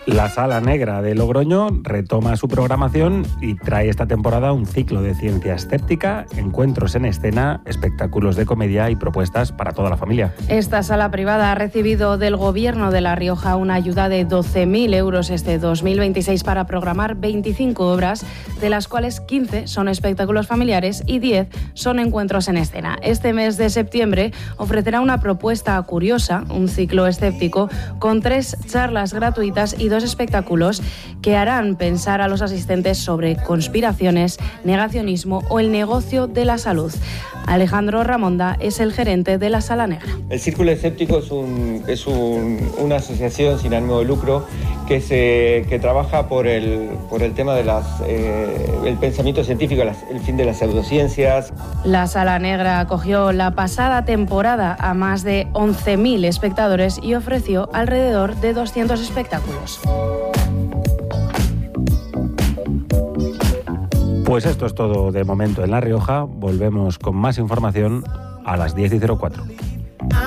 La Sala Negra de Logroño retoma su programación y trae esta temporada un ciclo de ciencia escéptica, encuentros en escena, espectáculos de comedia y propuestas para toda la familia. Esta sala privada ha recibido del Gobierno de La Rioja una ayuda de 12.000 euros este 2026 para programar 25 obras, de las cuales 15 son espectáculos familiares y 10 son encuentros en escena. Este mes de septiembre ofrecerá una propuesta curiosa, un ciclo escéptico, con 3 charlas gratuitas y 2 espectáculos que harán pensar a los asistentes sobre conspiraciones, negacionismo o el negocio de la salud. Alejandro Ramonda es el gerente de la Sala Negra. El Círculo Escéptico es una asociación sin ánimo de lucro que trabaja por el tema de el pensamiento científico, el fin de las pseudociencias. La Sala Negra acogió la pasada temporada a más de 11.000 espectadores y ofreció alrededor de 200 espectáculos. Pues esto es todo de momento en La Rioja. Volvemos con más información a las 10:04.